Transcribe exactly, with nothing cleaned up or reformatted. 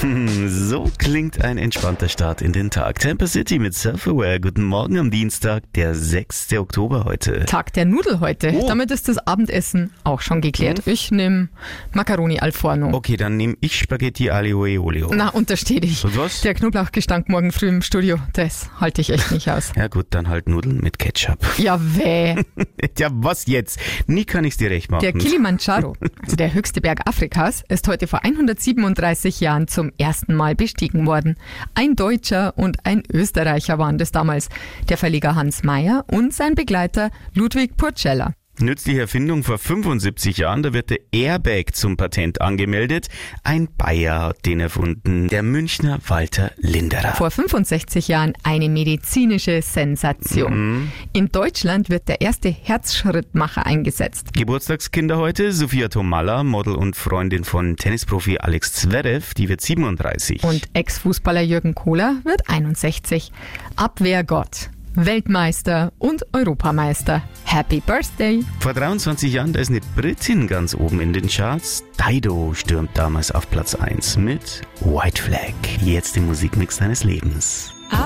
So klingt ein entspannter Start in den Tag. Tampa City mit Self-Aware. Guten Morgen am Dienstag, der sechster Oktober heute. Tag der Nudel heute. Oh. Damit ist das Abendessen auch schon geklärt. Hm? Ich nehme Macaroni al Forno. Okay, dann nehme ich Spaghetti Aglio e Olio. Na, untersteh dich. Und was? Der Knoblauchgestank morgen früh im Studio, das halte ich echt nicht aus. Ja gut, dann halt Nudeln mit Ketchup. Ja, weh. Ja, was jetzt? Nie kann ich's dir recht machen. Der Kilimanjaro, also der höchste Berg Afrikas, ist heute vor hundertsiebenunddreißig Jahren zum ersten Mal bestiegen worden. Ein Deutscher und ein Österreicher waren das damals. Der Verleger Hans Meyer und sein Begleiter Ludwig Purcell. Nützliche Erfindung vor fünfundsiebzig Jahren, da wird der Airbag zum Patent angemeldet. Ein Bayer hat den erfunden, der Münchner Walter Linderer. Vor fünfundsechzig Jahren eine medizinische Sensation. Mhm. In Deutschland wird der erste Herzschrittmacher eingesetzt. Geburtstagskinder heute, Sophia Tomalla, Model und Freundin von Tennisprofi Alex Zverev, die wird siebenunddreißig. Und Ex-Fußballer Jürgen Kohler wird einundsechzig. Abwehrgott, Weltmeister und Europameister. Happy Birthday! Vor dreiundzwanzig Jahren, da ist eine Britin ganz oben in den Charts. Dido stürmt damals auf Platz eins mit White Flag. Jetzt im Musikmix deines Lebens.